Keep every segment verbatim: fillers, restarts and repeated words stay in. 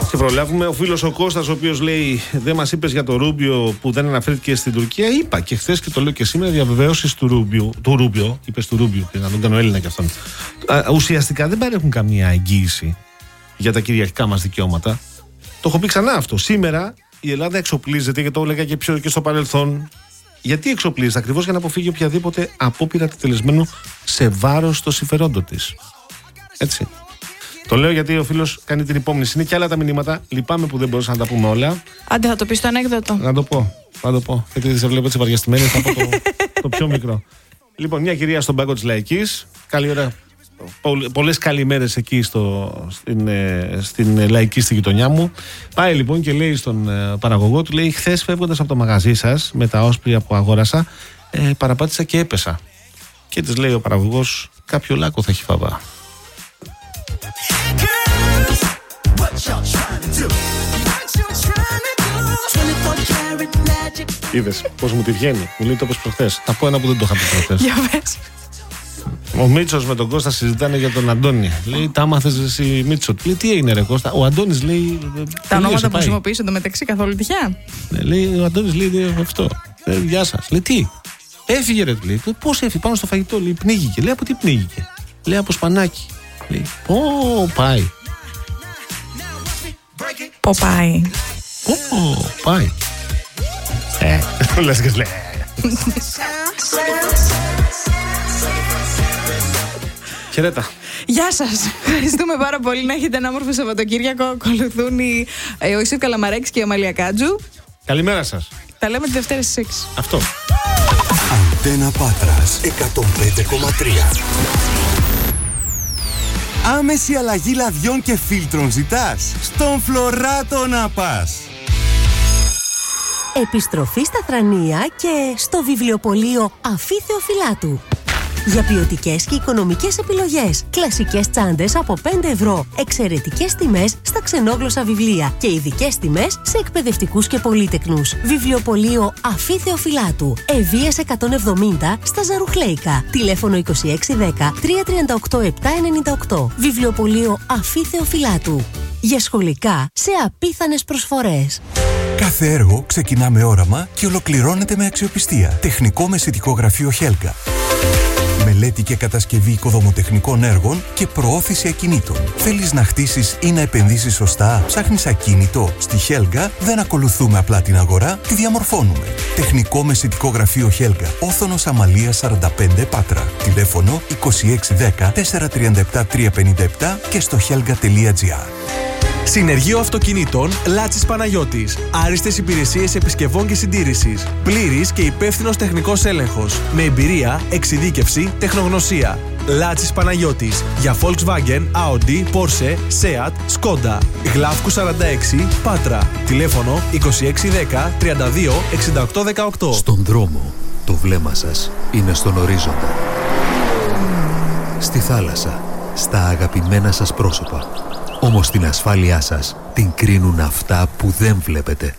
Και προλάβουμε. Ο φίλος ο Κώστας, ο οποίος λέει: δεν μας είπες για το Ρούμπιο που δεν αναφέρθηκε στην Τουρκία. Είπα και χθες και το λέω και σήμερα: διαβεβαίωσεις του Ρούμπιο. Του Ρούμπιο, είπες του Ρούμπιο, και να τον κάνω Έλληνα κι αυτόν. Α, ουσιαστικά δεν παρέχουν καμία εγγύηση για τα κυριαρχικά μας δικαιώματα. Το έχω πει ξανά αυτό. Σήμερα η Ελλάδα εξοπλίζεται, και το έλεγα και, πιο, και στο παρελθόν. Γιατί εξοπλίζεται? Ακριβώς για να αποφύγει οποιαδήποτε απόπειρα τελεσμένου σε βάρος των συμφερόντων της. Έτσι. Το λέω γιατί ο φίλος κάνει την υπόμνηση. Είναι και άλλα τα μηνύματα. Λυπάμαι που δεν μπορούσα να τα πούμε όλα. Άντε, θα το πεις το ανέκδοτο. Να το πω. Θα το πω. Γιατί σε βλέπω έτσι βαριαστημένη. Θα πω το, το πιο μικρό. Λοιπόν, μια κυρία στον πάγκο της Λαϊκής. Καλή ώρα. Πολλές καλημέρες εκεί στο, στην, στην Λαϊκή, στη γειτονιά μου. Πάει λοιπόν και λέει στον παραγωγό του, λέει: χθες φεύγοντας από το μαγαζί σας με τα όσπρια που αγόρασα, ε, παραπάτησα και έπεσα. Και της λέει ο παραγωγός: κάποιο λάκκο θα έχει φαβά. Είδες πως μου τη βγαίνει? Μου λέει: το είπες προχθές. Θα πω ένα που δεν το είχα πει προχθές. Για πες. Ο Μίτσος με τον Κώστα συζητάνε για τον Αντώνη. Λέει: τα άμαθες εσύ, Μίτσο? Λέει: τι έγινε, ρε Κώστα? Ο Αντώνης λέει: τα ονόματα που χρησιμοποιείς εντωμεταξύ καθόλου τυχαία. Ναι, λέει: ο Αντώνης λέει αυτό. Λέει: γεια σας. Λέει: τι? Έφυγε, ρε. Λέει: πώς έφυγε? Πάνω στο φαγητό. Λέει: πνίγηκε. Λέει: από τι πνίγηκε? Λέει: από σπανάκι. Λέει: πω, πάει. Πω, πάει. Πω, πάει. Ε, λες και λέει. Χαιρέτα. Γεια σας. Ευχαριστούμε πάρα πολύ. Να έχετε ένα όμορφο Σαββατοκύριακο. Ακολουθούν οι, ε, ο Ισίδ Καλαμαρέξ και η Αμαλία Κάτζου. Καλημέρα σας. Τα λέμε τη Δευτέρα στις έξι. Αυτό. Αντένα Πάτρας εκατόν πέντε κόμμα τρία. Άμεση αλλαγή λαδιών και φίλτρων ζητάς? Στον Φλωράτο να πας. Επιστροφή στα Θρανία και στο βιβλιοπωλείο Αφή Θεοφυλάτου. Για ποιοτικές και οικονομικές επιλογές. Κλασικές τσάντες από πέντε ευρώ. Εξαιρετικές τιμές στα ξενόγλωσσα βιβλία. Και ειδικές τιμές σε εκπαιδευτικούς και πολύτεκνους. Βιβλιοπωλείο Αφή Θεοφυλάτου. Ευβοίας εκατόν εβδομήντα στα Ζαρουχλέικα. Τηλέφωνο είκοσι έξι δέκα τριακόσια τριάντα οκτώ επτακόσια ενενήντα οκτώ. Βιβλιοπωλείο Αφή Θεοφυλάτου. Για σχολικά σε απίθανες προσφορές. Κάθε έργο ξεκινά με όραμα και ολοκληρώνεται με αξιοπιστία. Τεχνικό μεσητικό γραφείο Χέλγα. Μελέτη και κατασκευή οικοδομοτεχνικών έργων και προώθηση ακινήτων. Θέλεις να χτίσεις ή να επενδύσεις σωστά? Ψάχνεις ακίνητο? Στη Χέλγα δεν ακολουθούμε απλά την αγορά, τη διαμορφώνουμε. Τεχνικό μεσητικό γραφείο Χέλγα. Όθωνος Αμαλίας σαράντα πέντε Πάτρα. Τηλέφωνο είκοσι έξι δέκα τετρακόσια τριάντα επτά τριακόσια πενήντα επτά και στο helga τελεία gr. Συνεργείο Αυτοκινήτων Λάτσης Παναγιώτης. Άριστες υπηρεσίες επισκευών και συντήρησης. Πλήρης και υπεύθυνος τεχνικός έλεγχος. Με εμπειρία, εξειδίκευση, τεχνογνωσία. Λάτσης Παναγιώτης. Για Volkswagen, Audi, Porsche, Seat, Skoda. Γλάφκου σαράντα έξι, Πάτρα. Τηλέφωνο είκοσι έξι δέκα τριάντα δύο εξήντα οκτώ δεκαοκτώ. Στον δρόμο, το βλέμμα σας είναι στον ορίζοντα. Στη θάλασσα, στα αγαπημένα σας πρόσωπα. Όμως την ασφάλειά σας την κρίνουν αυτά που δεν βλέπετε.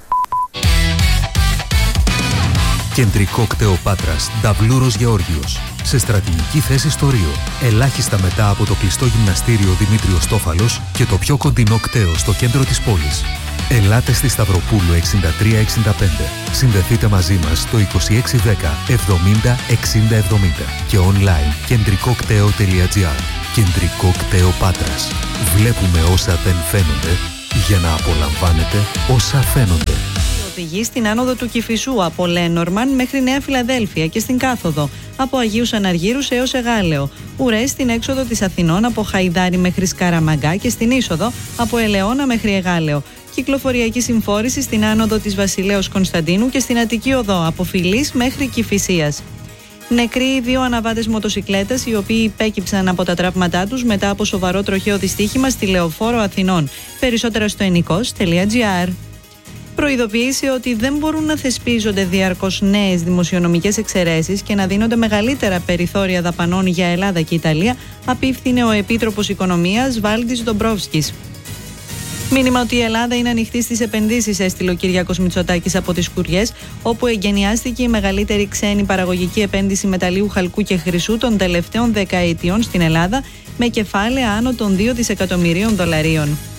Κεντρικό κτέο Πάτρας, Νταβλούρος Γεώργιος. Σε στρατηγική θέση στο Ρίο. Ελάχιστα μετά από το κλειστό γυμναστήριο Δημήτριος Τόφαλος και το πιο κοντινό κτέο στο κέντρο της πόλης. Ελάτε στη Σταυροπούλου εξήντα τρία εξήντα πέντε. Συνδεθείτε μαζί μας στο είκοσι έξι δέκα εβδομήντα εξήντα εβδομήντα και online κεντρικοκτέο τελεία gr. Κεντρικό κτέο Πάτρας. Βλέπουμε όσα δεν φαίνονται για να απολαμβάνετε όσα φαίνονται. Οδηγεί στην άνοδο του Κηφισού από Λένορμαν μέχρι Νέα Φιλαδέλφια και στην κάθοδο από Αγίους Αναργύρους έως Εγάλεο. Ουρές στην έξοδο της Αθηνών από Χαϊδάρι μέχρι Σκαραμαγκά και στην είσοδο από Ελαιώνα μέχρι Εγάλεο. Κυκλοφοριακή συμφόρηση στην άνοδο της Βασιλέως Κωνσταντίνου και στην Αττική Οδό από Φιλής μέχρι Κηφισίας. Νεκροί οι δύο αναβάτες μοτοσικλέτας, οι οποίοι υπέκυψαν από τα τραύματά τους μετά από σοβαρό τροχαίο δυστύχημα στη Λεωφόρο Αθηνών. Περισσότερα στο ενικός τελεία gr. Προειδοποίησε ότι δεν μπορούν να θεσπίζονται διαρκώς νέες δημοσιονομικές εξαιρέσεις και να δίνονται μεγαλύτερα περιθώρια δαπανών για Ελλάδα και Ιταλία, απίφθινε ο Επίτροπος Οικονομίας Βάλντις Ντομπρόφσκης. Μήνυμα ότι η Ελλάδα είναι ανοιχτή στις επενδύσεις, έστειλε ο Κυριάκος Μητσοτάκης από τις Κουριές, όπου εγκαινιάστηκε η μεγαλύτερη ξένη παραγωγική επένδυση μεταλλίου χαλκού και χρυσού των τελευταίων δεκαετιών στην Ελλάδα, με κεφάλαια άνω των δύο δισεκατομμυρίων δολαρίων.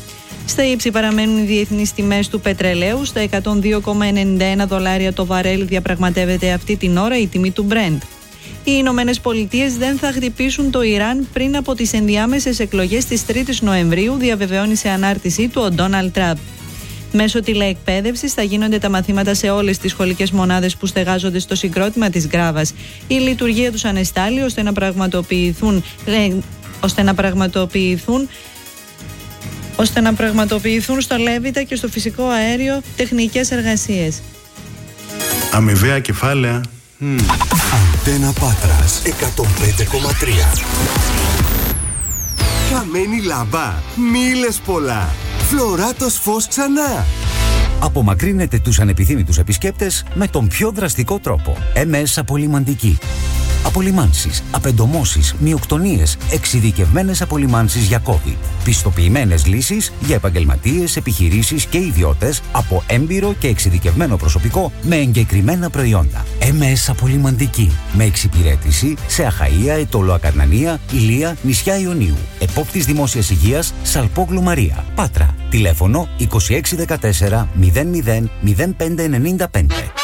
Στα ύψη παραμένουν οι διεθνείς τιμές του πετρελαίου. Στα εκατόν δύο κόμμα ενενήντα ένα δολάρια το βαρέλ διαπραγματεύεται αυτή την ώρα η τιμή του Brent. Οι Ηνωμένες Πολιτείες δεν θα χτυπήσουν το Ιράν πριν από τις ενδιάμεσες εκλογές της τρίτης Νοεμβρίου, διαβεβαιώνει σε ανάρτησή του ο Ντόναλντ Τραμπ. Μέσω τηλεεκπαίδευσης θα γίνονται τα μαθήματα σε όλες τις σχολικές μονάδες που στεγάζονται στο συγκρότημα της Γκράβας. Η λειτουργία τους ανεστάλλει ώστε να πραγματοποιηθούν, ε, ώστε να πραγματοποιηθούν ώστε να πραγματοποιηθούν στο Λέβητα και στο φυσικό αέριο τεχνικές εργασίες. Αμοιβαία κεφάλαια. Mm. Αντένα Πάτρας εκατόν πέντε κόμμα τρία. Καμένη λαμπά, μίλες πολλά. Φλωράτος φως ξανά. Απομακρύνετε τους ανεπιθύμητους επισκέπτες με τον πιο δραστικό τρόπο. εμ ες Απολυμαντική. Απολυμάνσεις, απεντομώσεις, μυοκτονίες, εξειδικευμένες απολυμάνσεις για COVID. Πιστοποιημένες λύσεις για επαγγελματίες, επιχειρήσεις και ιδιώτες από έμπειρο και εξειδικευμένο προσωπικό με εγκεκριμένα προϊόντα. εμ ες Απολυμαντική. Με εξυπηρέτηση σε Αχαΐα, Ετώλο Ακαρνανία, Ηλία, νησιά Ιωνίου. Επόπτης Δημόσιας Υγείας, Σαλπόγλου Μαρία. Πάτρα. Τηλέφωνο είκοσι έξι δεκατέσσερα μηδέν μηδέν μηδέν πέντε ενενήντα πέντε.